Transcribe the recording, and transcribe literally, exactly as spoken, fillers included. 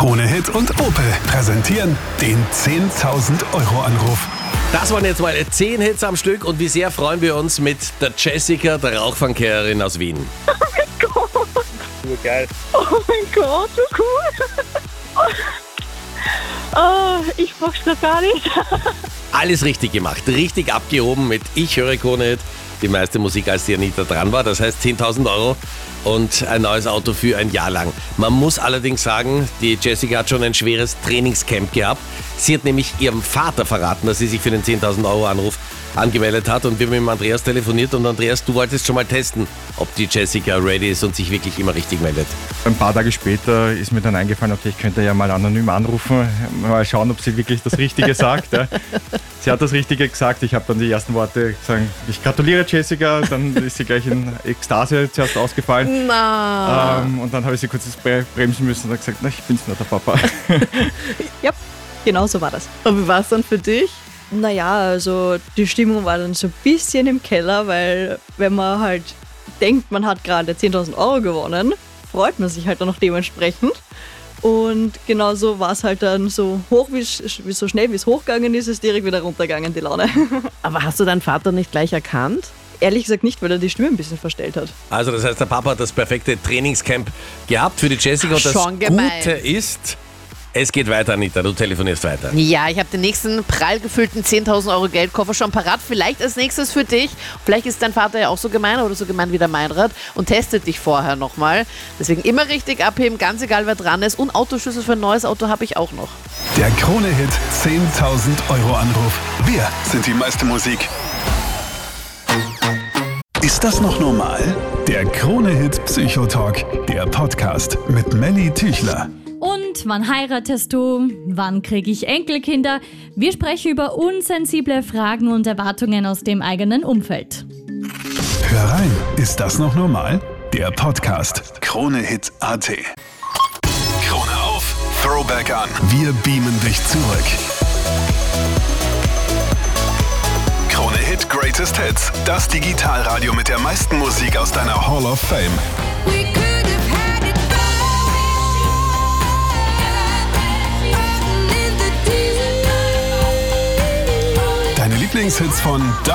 Krone Hit und Opel präsentieren den zehntausend Euro Anruf. Das waren jetzt mal zehn Hits am Stück und wie sehr freuen wir uns mit der Jessica, der Rauchfangkehrerin aus Wien. Oh mein Gott. Nur geil. Oh mein Gott, so cool. Oh, ich pack's noch gar nicht. Alles richtig gemacht, richtig abgehoben mit Ich höre Krone Hit. Die meiste Musik, als die Anita dran war. Das heißt zehntausend Euro und ein neues Auto für ein Jahr lang. Man muss allerdings sagen, die Jessica hat schon ein schweres Trainingscamp gehabt. Sie hat nämlich ihrem Vater verraten, dass sie sich für den zehntausend Euro Anruf angemeldet hat. Und wir haben mit dem Andreas telefoniert. Und Andreas, du wolltest schon mal testen, ob die Jessica ready ist und sich wirklich immer richtig meldet. Ein paar Tage später ist mir dann eingefallen, okay, ich könnte ja mal anonym anrufen, mal schauen, ob sie wirklich das Richtige sagt. Ja. Sie hat das Richtige gesagt. Ich habe dann die ersten Worte gesagt, ich gratuliere Jessica. Dann ist sie gleich in Ekstase zuerst ausgefallen. Na. Ähm, und dann habe ich sie kurz bremsen müssen und habe gesagt, na, ich bin's nur, der Papa. Ja, genau so war das. Und wie war es dann für dich? Naja, also die Stimmung war dann so ein bisschen im Keller, weil wenn man halt denkt, man hat gerade zehntausend Euro gewonnen, freut man sich halt dann auch dementsprechend. Und genauso war es halt dann so hoch, wie, wie so schnell wie es hochgegangen ist, ist direkt wieder runtergegangen, die Laune. Aber hast du deinen Vater nicht gleich erkannt? Ehrlich gesagt nicht, weil er die Stimme ein bisschen verstellt hat. Also das heißt, der Papa hat das perfekte Trainingscamp gehabt für die Jessica. Und das Schon gemein. Gute ist, es geht weiter, Anita, du telefonierst weiter. Ja, ich habe den nächsten prall gefüllten zehntausend Euro Geldkoffer schon parat. Vielleicht als nächstes für dich. Vielleicht ist dein Vater ja auch so gemein oder so gemein wie der Meinrad und testet dich vorher nochmal. Deswegen immer richtig abheben, ganz egal wer dran ist. Und Autoschlüssel für ein neues Auto habe ich auch noch. Der Krone Hit zehntausend Euro Anruf. Wir sind die meiste Musik. Ist das noch normal? Der Krone Hit Psychotalk, der Podcast mit Melly Tüchler. Und wann heiratest du? Wann kriege ich Enkelkinder? Wir sprechen über unsensible Fragen und Erwartungen aus dem eigenen Umfeld. Hör rein, ist das noch normal? Der Podcast Krone Hit Punkt at. Krone auf, Throwback an. Wir beamen dich zurück. Krone Hit Greatest Hits, das Digitalradio mit der meisten Musik aus deiner Hall of Fame. Deine Lieblingshits von